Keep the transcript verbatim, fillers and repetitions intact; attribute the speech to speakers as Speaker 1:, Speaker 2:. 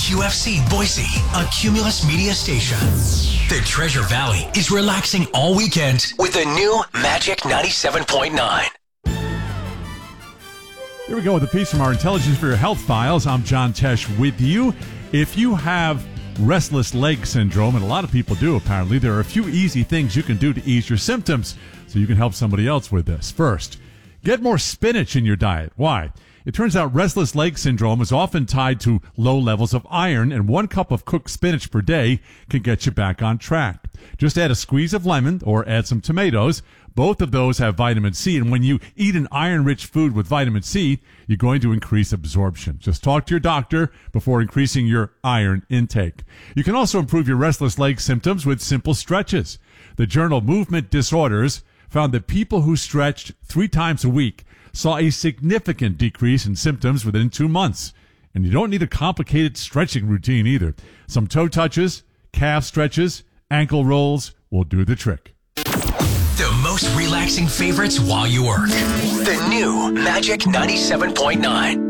Speaker 1: Q F C Boise, a Cumulus Media station. The Treasure Valley is relaxing all weekend with the new Magic ninety-seven point nine.
Speaker 2: Here we go with a piece from our Intelligence for Your Health files. I'm John Tesh with you. If you have restless leg syndrome, and a lot of people do apparently, there are a few easy things you can do to ease your symptoms so you can help somebody else with this. First, get more spinach in your diet. Why? It turns out restless leg syndrome is often tied to low levels of iron, and one cup of cooked spinach per day can get you back on track. Just add a squeeze of lemon or add some tomatoes. Both of those have vitamin C, and when you eat an iron-rich food with vitamin C, you're going to increase absorption. Just talk to your doctor before increasing your iron intake. You can also improve your restless leg symptoms with simple stretches. The journal Movement Disorders found that people who stretched three times a week saw a significant decrease in symptoms within two months. And you don't need a complicated stretching routine either. Some toe touches, calf stretches, ankle rolls will do the trick.
Speaker 1: The most relaxing favorites while you work. The new Magic ninety-seven point nine.